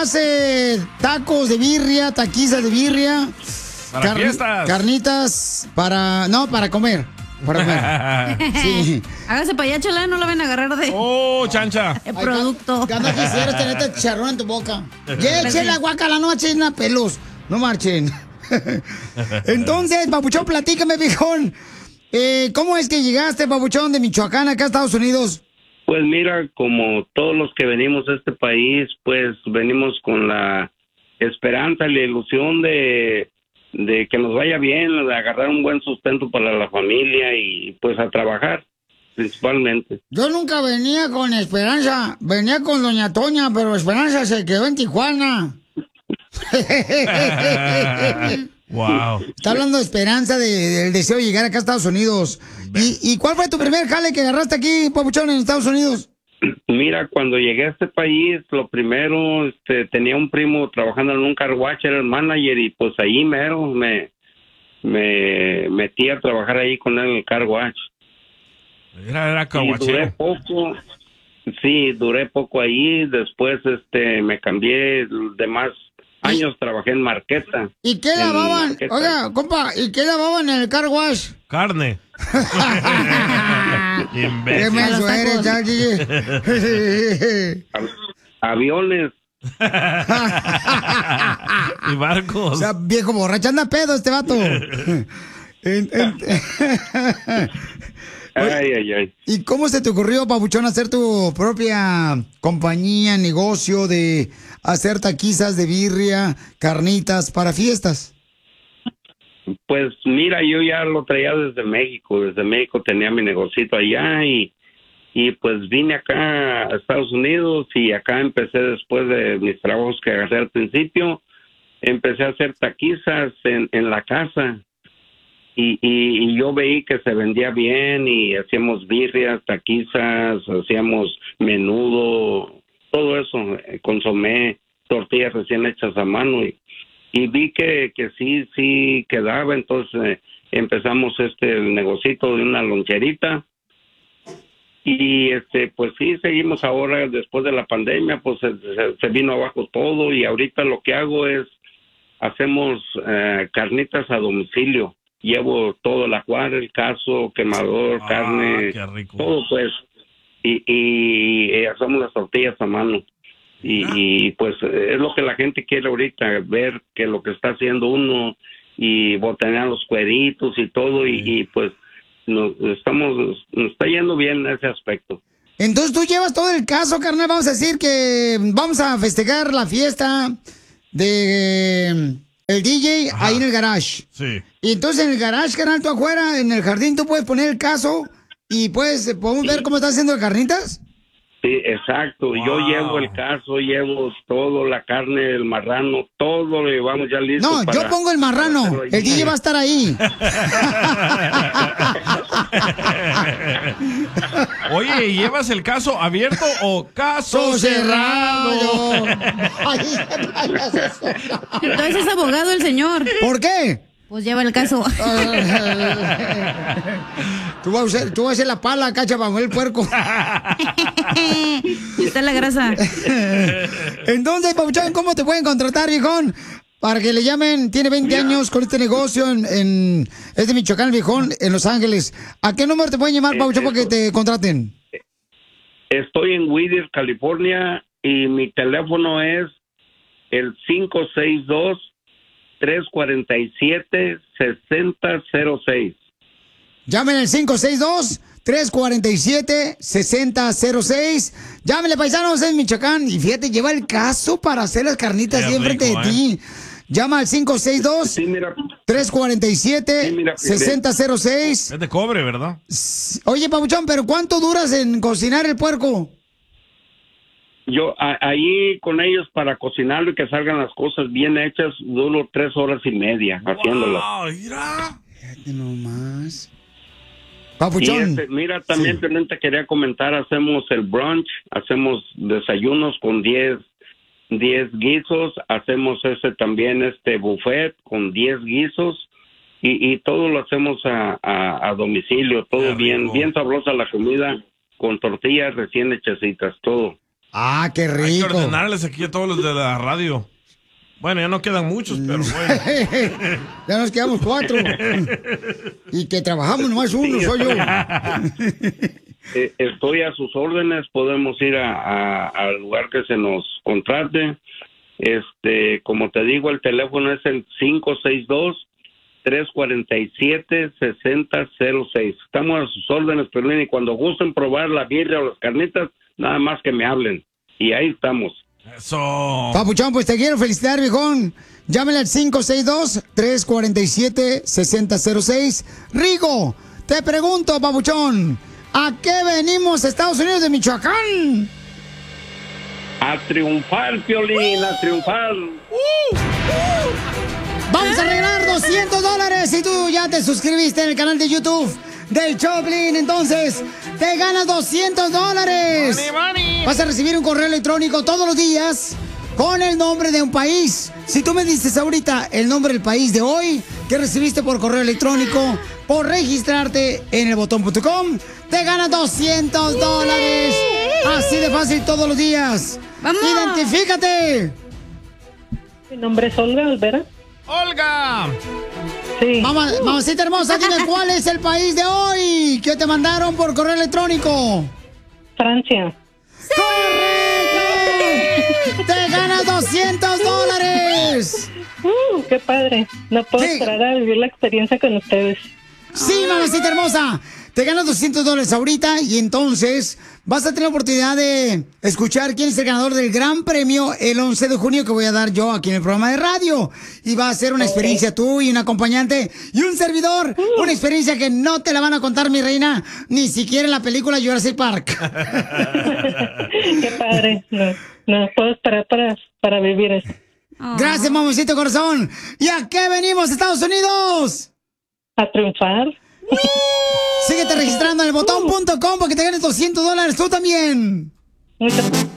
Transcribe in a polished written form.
hace tacos de birria, taquizas de birria. Para fiestas. Carnitas para comer. Para comer. Sí. Hágase para allá, Chela, no lo ven a agarrar de... ¡Oh, chancha! El producto. Gana quisieras tener este chicharrón en tu boca. Ya, Chela, guácala, no echen a pelos. No marchen. Entonces, Papuchón, platícame, viejón. ¿Cómo es que llegaste, Papuchón, de Michoacán acá a Estados Unidos? Pues mira, como todos los que venimos a este país, pues venimos con la esperanza y la ilusión de que nos vaya bien, de agarrar un buen sustento para la familia y pues a trabajar, principalmente. Yo nunca venía con Esperanza, venía con Doña Toña, pero Esperanza se quedó en Tijuana. Wow. Está hablando de Esperanza, del deseo de llegar acá a Estados Unidos. ¿Y cuál fue tu primer jale que agarraste aquí, Papuchón, en Estados Unidos? Mira, cuando llegué a este país, lo primero, tenía un primo trabajando en un car wash, era el manager, y pues ahí mero me metí a trabajar ahí con él en el car wash. Era caguachero. Duré poco, sí, duré poco ahí, después me cambié de más años, trabajé en Marqueta. ¿Y qué lavaban? Marqueta. Oiga, compa, ¿y qué lavaban en el car wash? Carne. ¿Qué menso eres, Aviones. Y barcos. O sea, viejo borracho, anda pedo este vato. Ay. ¿Y cómo se te ocurrió, Papuchón, hacer tu propia compañía, negocio de hacer taquizas de birria, carnitas para fiestas? Pues mira, yo ya lo traía desde México tenía mi negocito allá y pues vine acá a Estados Unidos y acá empecé después de mis trabajos que agarré al principio, empecé a hacer taquizas en la casa y yo veí que se vendía bien y hacíamos birrias, taquizas, hacíamos menudo, todo eso, consomé, tortillas recién hechas a mano y vi que sí quedaba, entonces empezamos el negocito de una loncherita y pues sí seguimos ahora después de la pandemia, pues se vino abajo todo y ahorita lo que hago es hacemos carnitas a domicilio, llevo todo el ajuar, el caso, quemador, carne, qué rico. todo pues y hacemos las tortillas a mano. Y pues es lo que la gente quiere ahorita, ver que lo que está haciendo uno y botanear los cueritos y todo y pues nos está yendo bien en ese aspecto. Entonces tú llevas todo el caso, carnal. Vamos a decir que vamos a festejar la fiesta de el DJ. Ajá. Ahí en el garage. Sí. Y entonces en el garage, carnal, tú afuera, en el jardín, tú puedes poner el caso y pues podemos ver cómo están haciendo las carnitas. Sí, exacto. Wow. Yo llevo el caso, llevo todo, la carne, el marrano, todo lo llevamos ya listo. No, yo pongo el marrano. El DJ va a estar ahí. Oye, ¿llevas el caso abierto o caso cerrado? Entonces es abogado el señor. ¿Por qué? Pues lleva el caso. Tú vas a hacer la pala, cacha, para mover el puerco. Y está la grasa. Entonces, Papuchón, ¿cómo te pueden contratar, viejón? Para que le llamen, tiene 20 años con este negocio es de Michoacán, viejón, en Los Ángeles. ¿A qué número te pueden llamar, Papuchón, para que te contraten? Estoy en Whittier, California, y mi teléfono es el 562-347-6006. Llamen al 562-347-6006. Llámenle, paisanos, en Michoacán. Y fíjate, lleva el caso para hacer las carnitas ahí enfrente de ti. Llama al 562-347-6006. Es de cobre, ¿verdad? Oye, Papuchón, ¿pero cuánto duras en cocinar el puerco? Yo ahí con ellos para cocinarlo y que salgan las cosas bien hechas, duro 3 horas y media haciéndolo. Mira. Fíjate nomás. Papuchón. Mira, también te quería comentar, hacemos el brunch, hacemos desayunos con 10 guisos, hacemos también buffet con 10 guisos y todo lo hacemos a domicilio, todo bien sabrosa la comida, con tortillas recién hechecitas, todo. Ah, qué Hay que rico. ordenarles aquí a todos los de la radio. Bueno, ya no quedan muchos, pero bueno. Ya nos quedamos 4. Y que trabajamos nomás uno, soy yo. Estoy a sus órdenes, podemos ir al lugar que se nos contrate. Como te digo, el teléfono es el 562-347-6006. Estamos a sus órdenes, Piolín, y cuando gusten probar la birria o las carnitas, nada más que me hablen. Y ahí estamos. Eso. Papuchón, pues te quiero felicitar, viejón. Llámale al 562-347-6006. Rigo, te pregunto, Papuchón, ¿a qué venimos, Estados Unidos de Michoacán? A triunfar, Piolín, a triunfar. Vamos a regalar $200 si tú ya te suscribiste en el canal de YouTube del Choplin. Entonces, te ganas $200. Money, money. Vas a recibir un correo electrónico todos los días con el nombre de un país. Si tú me dices ahorita el nombre del país de hoy que recibiste por correo electrónico, por registrarte en elbotón.com, te ganas $200. Así de fácil todos los días. ¡Vamos! ¡Identifícate! Mi nombre es Olga Olvera. ¡Olga! Sí. Mamacita hermosa, dime cuál es el país de hoy que te mandaron por correo electrónico. Francia. ¡Correcto! ¡Te ganas $200! ¡Qué padre! No puedo Sí. esperar a vivir la experiencia con ustedes. Sí, mamacita hermosa. Te ganas $200 ahorita y entonces vas a tener la oportunidad de escuchar quién es el ganador del gran premio el 11 de junio que voy a dar yo aquí en el programa de radio. Y va a ser una experiencia tú y un acompañante y un servidor. Una experiencia que no te la van a contar, mi reina, ni siquiera en la película Jurassic Park. ¡Qué padre! No puedo esperar para vivir eso. Gracias, mamacita corazón. ¿Y a qué venimos, Estados Unidos? A triunfar. Síguete registrando en elbotón.com para que te ganes $200 tú también. Muchas